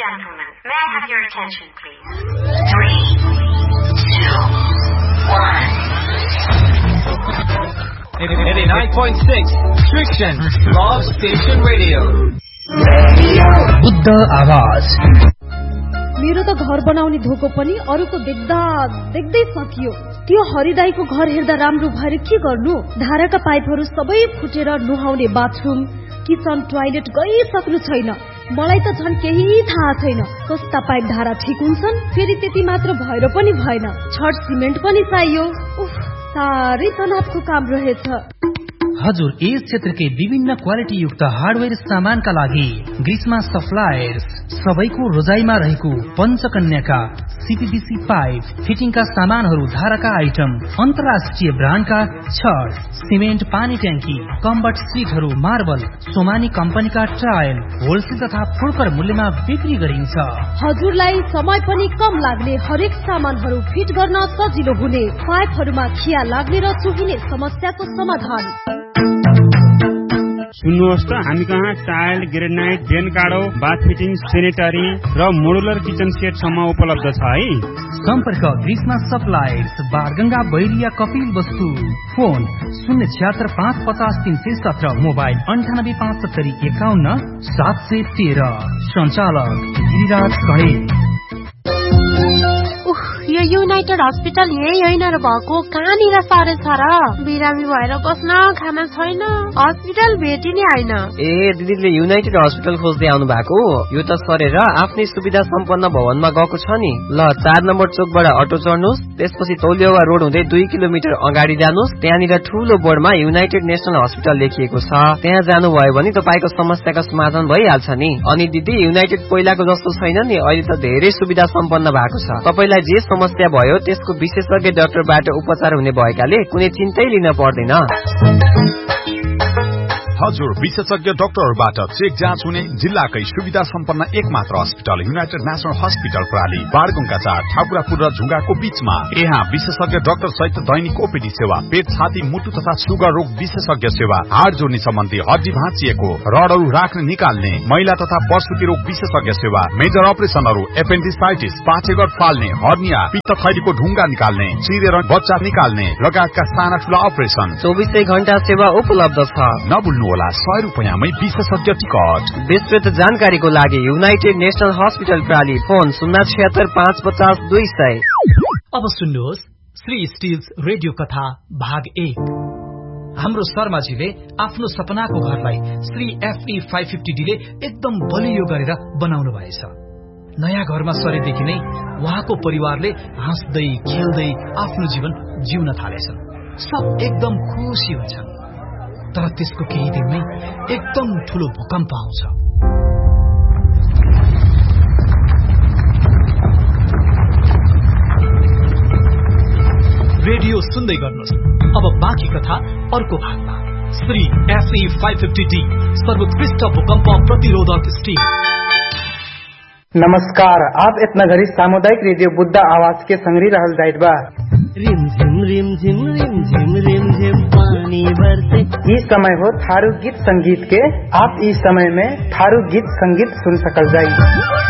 gentlemen, may I have your attention, please? 3, 2, 1. 89.6 Friction Love Station Radio. Buddha आवाज। मेरो त घर बनाउने धोको पनि अरूको देख्दा देख्दै सकियो। त्यो हरिदाईको घर हेर्दा राम्रो भएर के गर्नु? धाराका पाइपहरू सबै फुटेर नुहाउने बाथरुम किचन टोयलेट गइसक्नु छैन। मलाई त झन् केही थाहा छैन कस्ता पाइप धारा ठिक हुन्छन्। फेरि त्यति मात्र भएर पनि भएन, छड सिमेन्ट पनि चाहियो। साह्रै तनावको काम रहेछ। हजुर यस क्षेत्रकै विभिन्न क्वालिटी युक्त हार्डवेयर सामानका लागि ग्रीष्मा सप्लायर्स सबैको रोजाइमा रहेको पञ्चकन्याका सीपीवीसी पाइप फिटिङका सामानहरू, धाराका आइटम, अन्तर्राष्ट्रिय ब्रान्डका छड सिमेन्ट, पानी ट्याङ्की, कम्बट सिटहरू, मार्बल, सोमानी कम्पनीका टायल होलसेल तथा फुर्कर मूल्यमा बिक्री गरिन्छ। हजुरलाई समय पनि कम लाग्ने, हरेक सामानहरू फिट गर्न सजिलो हुने, पाइपहरूमा खिया लाग्ने र चुहिने समस्याको समाधान। सुन्नुहोस् त, हामी कहाँ टाइल, ग्रेनाइट, ड्रेन काडो, बाथ फिटिङ, सेनेटरी र मोडुलर किचन सेट सम्म उपलब्ध छ है। सम्पर्क ग्रीष्मा सप्लायर्स, बारगंगा, बैरिया, कपिल वस्तु। Phone 076-550-317, mobile 98-570-51-713। सञ्चालक गिरिराज कणे। यो युनाइटेड हस्पिटल यही होइन र भएको, कहाँनिर सरे छ र? बिरामी भएर बस्न खाना छैन, हस्पिटल भेटिने होइन। ए दिदीले युनाइटेड हस्पिटल खोज्दै आउनु भएको? यो त सरेर आफ्नै सुविधा सम्पन्न भवनमा गएको छ नि। ल 4 नम्बर चोकबाट अटो चढ्नुहोस्, त्यसपछि तौलिया रोड हुँदै 2 किलोमिटर अगाडि जानुहोस्। त्यहाँनिर ठूलो बोर्डमा युनाइटेड नेसनल हस्पिटल लेखिएको छ। त्यहाँ जानुभयो भने तपाईको समस्याको समाधान भइहाल्छ नि। अनि दिदी युनाइटेड पहिलाको जस्तो छैन नि, अहिले त धेरै सुविधा सम्पन्न भएको छ। तपाईलाई जे समस्या भयो त्यसको विशेषज्ञ डाक्टरबाट उपचार हुने भएकाले कुनै चिन्तै लिन पर्दैन। हजुर विशेषज्ञ डाक्टरबाट चेक जाँच हुने जिल्लाकै सुविधा सम्पन्न एकमात्र अस्पताल युनाइटेड नेशनल हस्पिटल प्राली, बारगंगा 4, ठाकुरापुर र झुङ्गाको बीचमा। यहाँ विशेषज्ञ डाक्टर सहित दैनिक ओपीडी सेवा, पेट, छाती, मुटु तथा सुगर रोग विशेषज्ञ सेवा, हाड जोड्ने सम्बन्धी, हड्डी भाँचिएको, रडहरू राख्ने निकाल्ने, महिला तथा प्रसुति रोग विशेषज्ञ सेवा, मेजर अपरेसनहरू, एपेन्डिसाइटिस, पाचेगट फाल्ने, हर्निया, पित्त थैलीको ढुङ्गा निकाल्ने, चिरेर बच्चा निकाल्ने लगायतका साना ठूला अपरेसन 24 घण्टा सेवा उपलब्ध छ। नभुल्नु होला 100 रुपैयाँमै विशेषज्ञ टिकट। विस्तृत जानकारीको लागि युनाइटेड नेशनल हस्पिटल प्राली, फोन 076-550-200। अब सुन्नुहोस् श्री स्टिल्स रेडियो कथा भाग 1। हाम्रो शर्माजीले आफ्नो सपनाको घरलाई श्री FE 550D ले एकदम बलियो गरेर बनाउनु भएछ। नयाँ घरमा सरेदेखि नै उहाँको परिवारले हाँस्दै खेल्दै आफ्नो जीवन जिउन थालेछन्। सब एकदम खुसी हुन्छन्। तर त्यसको केही दिनमै एकदम ठूलो भूकम्प आउँछ। रेडियो सुन्दै गर्नुहोस्। अब बाँकी कथा अर्को भागमा। श्री FE 550D सर्वोत्कृष्ट भूकम्प प्रतिरोधक स्टील। नमस्कार, आप इतना घड़ी सामुदायिक रेडियो बुद्ध आवाज के संगरी रहल जाइत बा। रिम झिम रिम झिम रिम झिम रिम झिम पानी बरसे। इस समय हो थारू गीत संगीत के। आप इस समय में थारू गीत संगीत सुन सकल जाई।